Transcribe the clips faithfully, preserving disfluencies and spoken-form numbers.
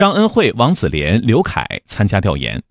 张恩惠、王子莲、刘凯参加调研。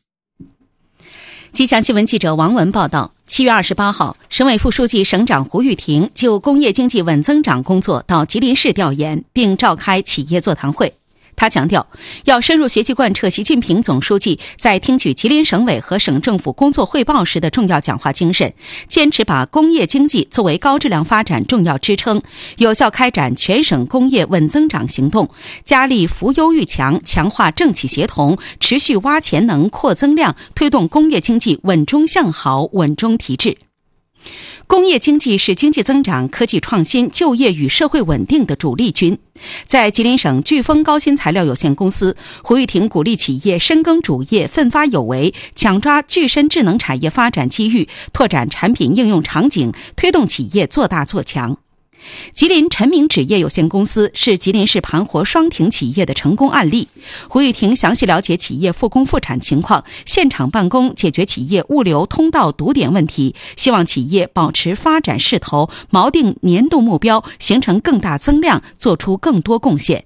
吉祥新闻记者王文报道，七月二十八号，省委副书记、省长胡玉婷就工业经济稳增长工作到吉林市调研，并召开企业座谈会。他强调，要深入学习贯彻习近平总书记在听取吉林省委和省政府工作汇报时的重要讲话精神，坚持把工业经济作为高质量发展重要支撑，有效开展全省工业稳增长行动，加力扶优育强，强化政企协同，持续挖潜能、扩增量，推动工业经济稳中向好、稳中提质。工业经济是经济增长、科技创新、就业与社会稳定的主力军。在吉林省飓风高新材料有限公司，胡玉婷鼓励企业深耕主业，奋发有为，抢抓具身智能产业发展机遇，拓展产品应用场景，推动企业做大做强。吉林陈明纸业有限公司是吉林市盘活双停企业的成功案例。胡玉婷详细了解企业复工复产情况，现场办公解决企业物流通道堵点问题，希望企业保持发展势头，锚定年度目标，形成更大增量，做出更多贡献。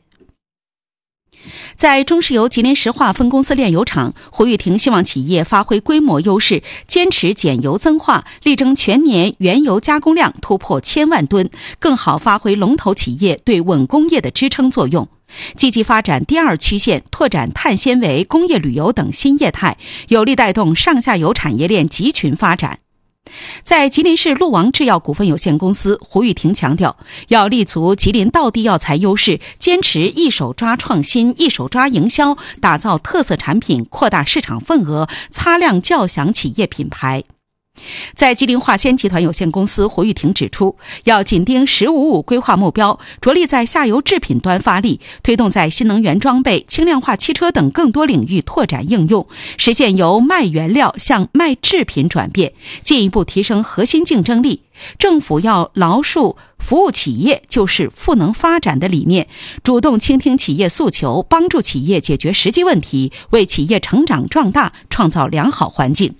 在中石油吉林石化分公司炼油厂，胡玉婷希望企业发挥规模优势，坚持减油增化，力争全年原油加工量突破千万吨，更好发挥龙头企业对稳工业的支撑作用。积极发展第二曲线，拓展碳纤维、工业旅游等新业态，有力带动上下游产业链集群发展。在吉林市陆王制药股份有限公司，胡玉婷强调，要立足吉林道地药材优势，坚持一手抓创新、一手抓营销，打造特色产品，扩大市场份额，擦亮较响企业品牌。在吉林化纤集团有限公司，胡玉婷指出，要紧盯十五五规划目标，着力在下游制品端发力，推动在新能源装备、轻量化汽车等更多领域拓展应用，实现由卖原料向卖制品转变，进一步提升核心竞争力。政府要牢树服务企业就是赋能发展的理念，主动倾听企业诉求，帮助企业解决实际问题，为企业成长壮大创造良好环境。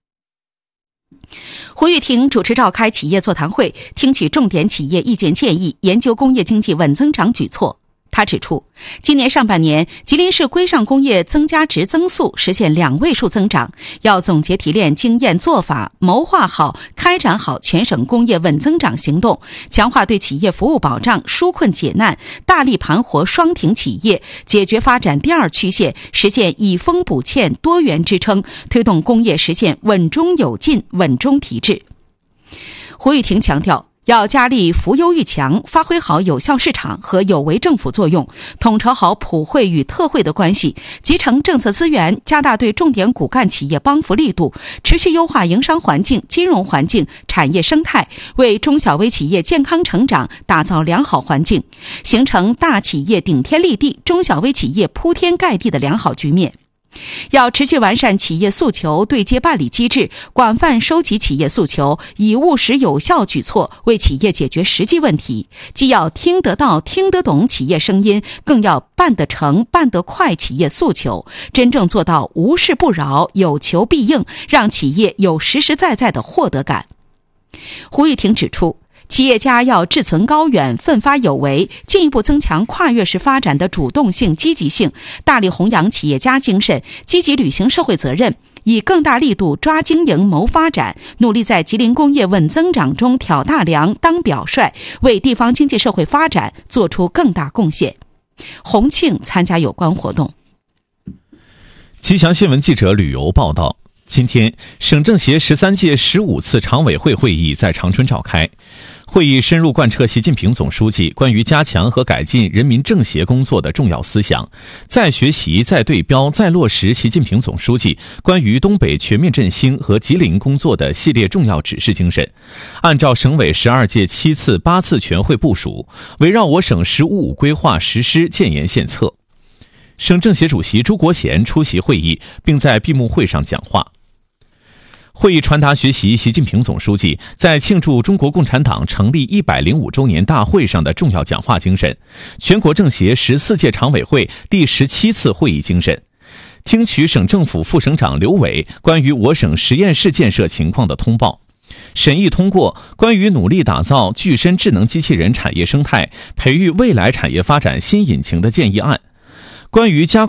胡玉婷主持召开企业座谈会，听取重点企业意见建议，研究工业经济稳增长举措。他指出，今年上半年吉林市规上工业增加值增速实现两位数增长，要总结提炼经验做法，谋划好开展好全省工业稳增长行动，强化对企业服务保障，纾困解难，大力盘活双停企业，解决发展第二曲线，实现以丰补欠多元支撑，推动工业实现稳中有进、稳中提质。胡玉婷强调，要加力扶优育强，发挥好有效市场和有为政府作用，统筹好普惠与特惠的关系，集成政策资源，加大对重点骨干企业帮扶力度，持续优化营商环境、金融环境、产业生态，为中小微企业健康成长打造良好环境，形成大企业顶天立地、中小微企业铺天盖地的良好局面。要持续完善企业诉求对接办理机制，广泛收集企业诉求，以务实有效举措为企业解决实际问题，既要听得到、听得懂企业声音，更要办得成、办得快企业诉求，真正做到无事不扰、有求必应，让企业有实实在在的获得感。胡玉婷指出，企业家要志存高远、奋发有为，进一步增强跨越式发展的主动性、积极性，大力弘扬企业家精神，积极履行社会责任，以更大力度抓经营、谋发展，努力在吉林工业稳增长中挑大梁、当表率，为地方经济社会发展做出更大贡献。洪庆参加有关活动。 吉祥新闻记者旅游报道，今天，省政协十三届十五次常委会会议在长春召开。会议深入贯彻习近平总书记关于加强和改进人民政协工作的重要思想，再学习、再对标、再落实习近平总书记关于东北全面振兴和吉林工作的系列重要指示精神，按照省委十二届七次、八次全会部署，围绕我省“十五五”规划实施建言献策。省政协主席朱国贤出席会议，并在闭幕会上讲话。会议传达学习习近平总书记在庆祝中国共产党成立一百零五周年大会上的重要讲话精神，全国政协十四届常委会第十七次会议精神，听取省政府副省长刘伟关于我省实验室建设情况的通报，审议通过关于努力打造具身智能机器人产业生态，培育未来产业发展新引擎的建议案，关于加